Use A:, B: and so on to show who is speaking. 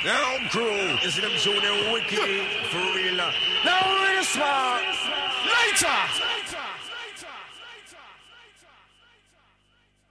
A: Now crew, is them show them wicked for real. Now we're smart. Later.